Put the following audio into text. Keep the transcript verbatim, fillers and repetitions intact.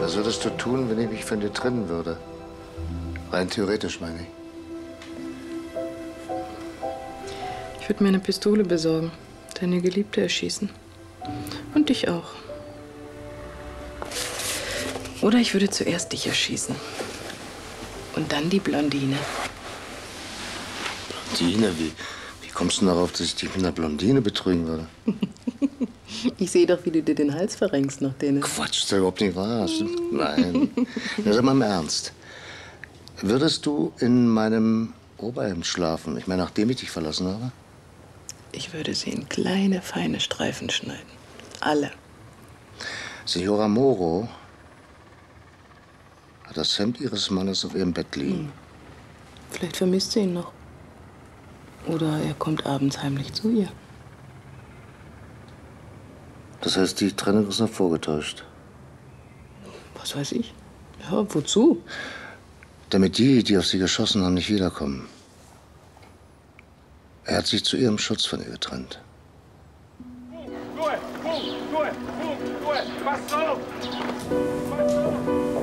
Was würdest du tun, wenn ich mich von dir trennen würde? Rein theoretisch, meine ich. Ich würde mir eine Pistole besorgen, deine Geliebte erschießen. Und dich auch. Oder ich würde zuerst dich erschießen. Und dann die Blondine. Blondine? Wie, wie kommst du darauf, dass ich dich mit einer Blondine betrügen würde? Ich sehe doch, wie du dir den Hals verrenkst nach denen. Quatsch, ist ja überhaupt nicht wahr. Nein. Na, sag mal im Ernst. Würdest du in meinem Oberhemd schlafen? Ich meine, nachdem ich dich verlassen habe? Ich würde sie in kleine, feine Streifen schneiden. Alle. Signora Moro hat das Hemd ihres Mannes auf ihrem Bett liegen. Hm. Vielleicht vermisst sie ihn noch. Oder er kommt abends heimlich zu ihr. Das heißt, die Trennung ist noch vorgetäuscht. Was weiß ich? Ja, wozu? Damit die, die auf sie geschossen haben, nicht wiederkommen. Er hat sich zu ihrem Schutz von ihr getrennt. Ruhe, Ruhe, Ruhe, Ruhe, Ruhe, pass auf! Pass auf!